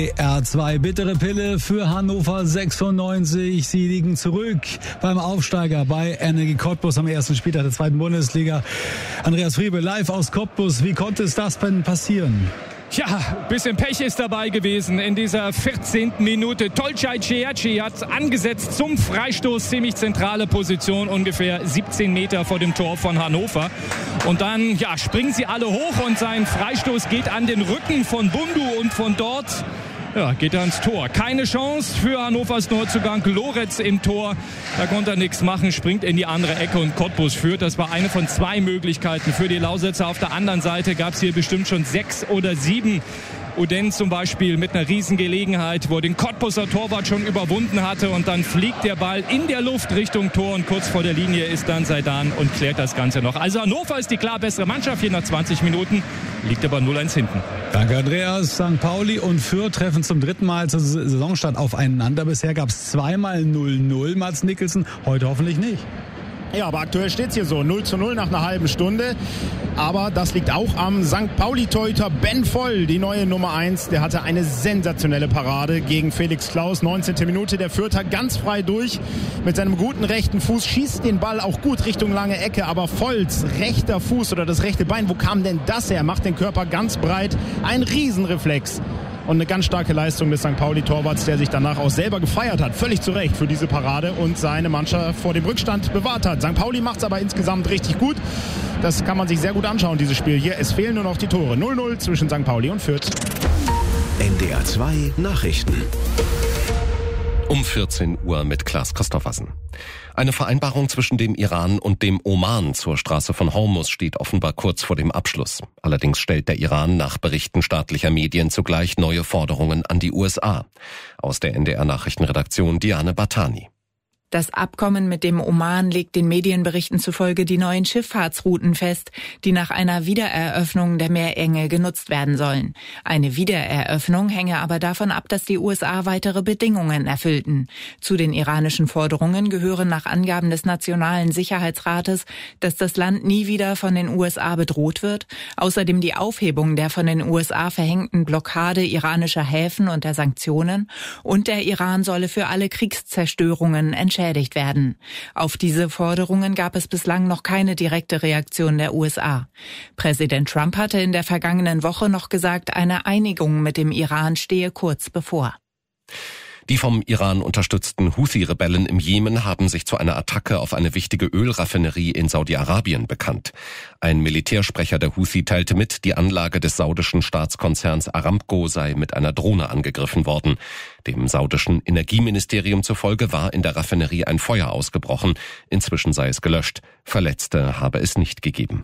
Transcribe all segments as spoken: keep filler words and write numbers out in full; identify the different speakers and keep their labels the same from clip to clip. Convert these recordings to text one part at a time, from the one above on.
Speaker 1: R zwei bittere Pille für Hannover sechsundneunzig. Sie liegen zurück beim Aufsteiger bei Energie Cottbus am ersten Spieltag der zweiten Bundesliga. Andreas Friebe live aus Cottbus. Wie konnte es das denn passieren?
Speaker 2: Ja, bisschen Pech ist dabei gewesen in dieser vierzehnten Minute. Tolcay Cerci hat angesetzt zum Freistoß, ziemlich zentrale Position, ungefähr siebzehn Meter vor dem Tor von Hannover. Und dann ja, springen sie alle hoch und sein Freistoß geht an den Rücken von Bundu und von dort ja, geht er ins Tor. Keine Chance für Hannovers Neuzugang Loretz im Tor. Da konnte er nichts machen, springt in die andere Ecke und Cottbus führt. Das war eine von zwei Möglichkeiten für die Lausitzer. Auf der anderen Seite gab es hier bestimmt schon sechs oder sieben. Uden zum Beispiel mit einer Riesengelegenheit, wo er den Cottbuser Torwart schon überwunden hatte und dann fliegt der Ball in der Luft Richtung Tor und kurz vor der Linie ist dann Seidan und klärt das Ganze noch. Also Hannover ist die klar bessere Mannschaft hier nach zwanzig Minuten, liegt aber null eins hinten.
Speaker 1: Danke Andreas. Sankt Pauli und Fürth treffen zum dritten Mal zur Saisonstart aufeinander. Bisher gab es zweimal null null, Mats Nicholson, heute hoffentlich nicht.
Speaker 3: Ja, aber aktuell steht es hier so, null zu null nach einer halben Stunde. Aber das liegt auch am Sankt Pauli-Torhüter Ben Voll, die neue Nummer eins. Der hatte eine sensationelle Parade gegen Felix Klaus. neunzehnte Minute, der Fürther ganz frei durch. Mit seinem guten rechten Fuß schießt den Ball auch gut Richtung lange Ecke. Aber Volls rechter Fuß oder das rechte Bein, wo kam denn das her? Macht den Körper ganz breit. Ein Riesenreflex. Und eine ganz starke Leistung des Sankt Pauli-Torwarts, der sich danach auch selber gefeiert hat. Völlig zu Recht für diese Parade und seine Mannschaft vor dem Rückstand bewahrt hat. Sankt Pauli macht es aber insgesamt richtig gut. Das kann man sich sehr gut anschauen, dieses Spiel hier. Es fehlen nur noch die Tore. null null zwischen Sankt Pauli und Fürth.
Speaker 4: N D R zwei Nachrichten.
Speaker 5: Um vierzehn Uhr mit Klaas Christoffersen. Eine Vereinbarung zwischen dem Iran und dem Oman zur Straße von Hormuz steht offenbar kurz vor dem Abschluss. Allerdings stellt der Iran nach Berichten staatlicher Medien zugleich neue Forderungen an die U S A. Aus der N D R-Nachrichtenredaktion Diane Batani.
Speaker 6: Das Abkommen mit dem Oman legt den Medienberichten zufolge die neuen Schifffahrtsrouten fest, die nach einer Wiedereröffnung der Meerenge genutzt werden sollen. Eine Wiedereröffnung hänge aber davon ab, dass die U S A weitere Bedingungen erfüllten. Zu den iranischen Forderungen gehören nach Angaben des Nationalen Sicherheitsrates, dass das Land nie wieder von den U S A bedroht wird, außerdem die Aufhebung der von den U S A verhängten Blockade iranischer Häfen und der Sanktionen und der Iran solle für alle Kriegszerstörungen entschädigt werden. Auf diese Forderungen gab es bislang noch keine direkte Reaktion der U S A. Präsident Trump hatte in der vergangenen Woche noch gesagt, eine Einigung mit dem Iran stehe kurz bevor.
Speaker 5: Die vom Iran unterstützten Houthi-Rebellen im Jemen haben sich zu einer Attacke auf eine wichtige Ölraffinerie in Saudi-Arabien bekannt. Ein Militärsprecher der Houthi teilte mit, die Anlage des saudischen Staatskonzerns Aramco sei mit einer Drohne angegriffen worden. Dem saudischen Energieministerium zufolge war in der Raffinerie ein Feuer ausgebrochen. Inzwischen sei es gelöscht. Verletzte habe es nicht gegeben.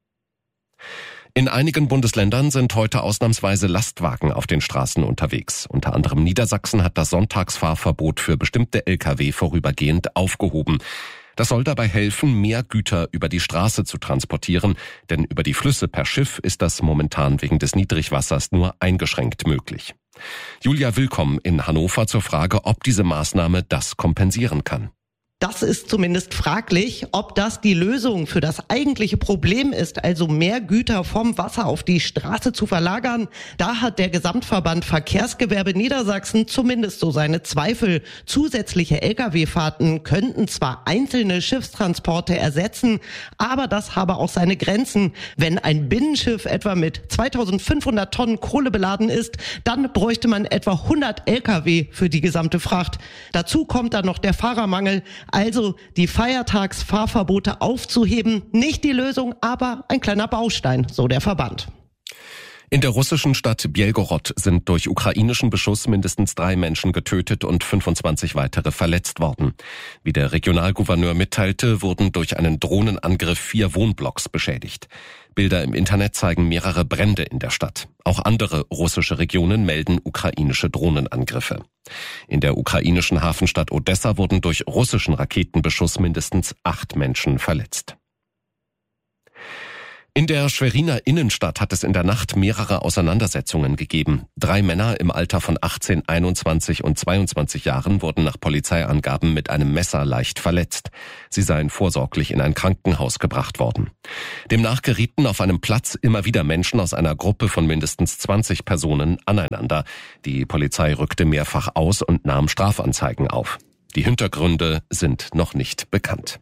Speaker 5: In einigen Bundesländern sind heute ausnahmsweise Lastwagen auf den Straßen unterwegs. Unter anderem Niedersachsen hat das Sonntagsfahrverbot für bestimmte L K W vorübergehend aufgehoben. Das soll dabei helfen, mehr Güter über die Straße zu transportieren, denn über die Flüsse per Schiff ist das momentan wegen des Niedrigwassers nur eingeschränkt möglich. Julia Willkomm in Hannover zur Frage, ob diese Maßnahme das kompensieren kann.
Speaker 7: Das ist zumindest fraglich, ob das die Lösung für das eigentliche Problem ist, also mehr Güter vom Wasser auf die Straße zu verlagern. Da hat der Gesamtverband Verkehrsgewerbe Niedersachsen zumindest so seine Zweifel. Zusätzliche L K W-Fahrten könnten zwar einzelne Schiffstransporte ersetzen, aber das habe auch seine Grenzen. Wenn ein Binnenschiff etwa mit zweitausendfünfhundert Tonnen Kohle beladen ist, dann bräuchte man etwa hundert L K W für die gesamte Fracht. Dazu kommt dann noch der Fahrermangel. Also die Feiertagsfahrverbote aufzuheben, nicht die Lösung, aber ein kleiner Baustein, so der Verband.
Speaker 5: In der russischen Stadt Bjelgorod sind durch ukrainischen Beschuss mindestens drei Menschen getötet und fünfundzwanzig weitere verletzt worden. Wie der Regionalgouverneur mitteilte, wurden durch einen Drohnenangriff vier Wohnblocks beschädigt. Bilder im Internet zeigen mehrere Brände in der Stadt. Auch andere russische Regionen melden ukrainische Drohnenangriffe. In der ukrainischen Hafenstadt Odessa wurden durch russischen Raketenbeschuss mindestens acht Menschen verletzt. In der Schweriner Innenstadt hat es in der Nacht mehrere Auseinandersetzungen gegeben. Drei Männer im Alter von achtzehn, einundzwanzig und zweiundzwanzig Jahren wurden nach Polizeiangaben mit einem Messer leicht verletzt. Sie seien vorsorglich in ein Krankenhaus gebracht worden. Demnach gerieten auf einem Platz immer wieder Menschen aus einer Gruppe von mindestens zwanzig Personen aneinander. Die Polizei rückte mehrfach aus und nahm Strafanzeigen auf. Die Hintergründe sind noch nicht bekannt.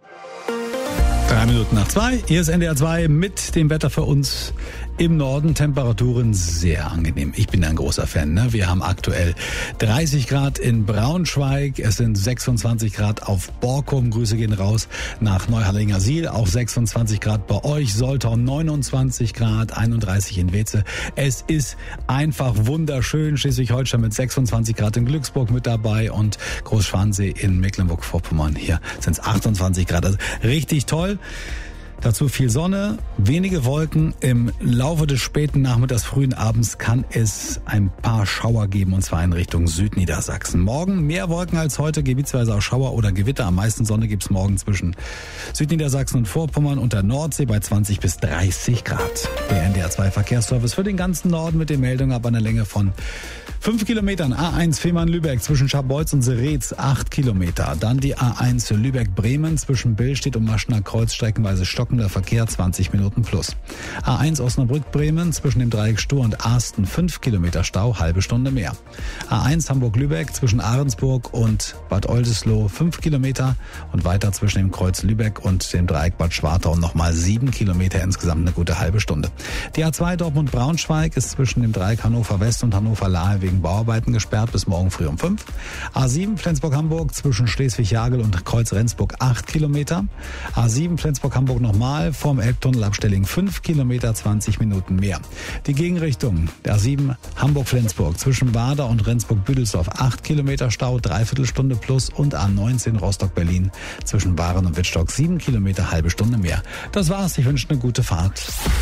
Speaker 1: Drei Minuten nach zwei. Hier ist N D R zwei mit dem Wetter für uns im Norden. Temperaturen sehr angenehm. Ich bin ein großer Fan. Ne? Wir haben aktuell dreißig Grad in Braunschweig. Es sind sechsundzwanzig Grad auf Borkum. Grüße gehen raus nach Neuharlingersiel. Auch sechsundzwanzig Grad bei euch. Soltau neunundzwanzig Grad, einunddreißig in Weze. Es ist einfach wunderschön. Schleswig-Holstein mit sechsundzwanzig Grad in Glücksburg mit dabei und Großschwansee in Mecklenburg-Vorpommern. Hier sind es achtundzwanzig Grad. Also richtig toll. Dazu viel Sonne, wenige Wolken. Im Laufe des späten Nachmittags, frühen Abends kann es ein paar Schauer geben, und zwar in Richtung Südniedersachsen. Morgen mehr Wolken als heute, gebietsweise auch Schauer oder Gewitter. Am meisten Sonne gibt's morgen zwischen Südniedersachsen und Vorpommern und der Nordsee bei zwanzig bis dreißig Grad. Der N D R zwei Verkehrsservice für den ganzen Norden mit den Meldungen ab einer Länge von fünf Kilometern. A eins Fehmarn-Lübeck zwischen Scharbeutz und Seretz, acht Kilometer. Dann die A eins Lübeck-Bremen zwischen Billstedt und Maschner Kreuz, streckenweise stockender Verkehr, zwanzig Minuten plus. A eins Osnabrück-Bremen zwischen dem Dreieck Stur und Arsten, fünf Kilometer Stau, halbe Stunde mehr. A eins Hamburg-Lübeck zwischen Ahrensburg und Bad Oldesloe, fünf Kilometer. Und weiter zwischen dem Kreuz Lübeck und dem Dreieck Bad Schwartau nochmal sieben Kilometer, insgesamt eine gute halbe Stunde. Die A zwei Dortmund-Braunschweig ist zwischen dem Dreieck Hannover West und Hannover Lahe wegen Bauarbeiten gesperrt bis morgen früh um fünf. A sieben Flensburg-Hamburg zwischen Schleswig-Jagel und Kreuz Rendsburg, acht Kilometer. A sieben Flensburg-Hamburg nochmal vorm Elbtunnel Abstelling, fünf Kilometer, zwanzig Minuten mehr. Die Gegenrichtung der A sieben Hamburg-Flensburg zwischen Bader und Rendsburg-Büdelsdorf, acht Kilometer Stau, dreiviertel Stunde plus. Und A neunzehn Rostock-Berlin zwischen Waren und Wittstock, sieben Kilometer, halbe Stunde mehr. Das war's. Ich wünsche eine gute Fahrt.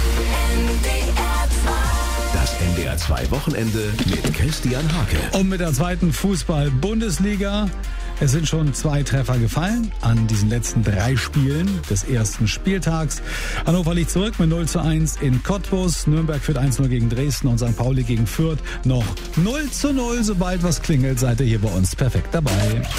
Speaker 4: Das N D R zwei Wochenende mit Christian Hake.
Speaker 1: Und mit der zweiten Fußball-Bundesliga. Es sind schon zwei Treffer gefallen an diesen letzten drei Spielen des ersten Spieltags. Hannover liegt zurück mit null zu eins in Cottbus. Nürnberg führt eins zu null gegen Dresden und Sankt Pauli gegen Fürth noch null zu null. Sobald was klingelt, seid ihr hier bei uns perfekt dabei.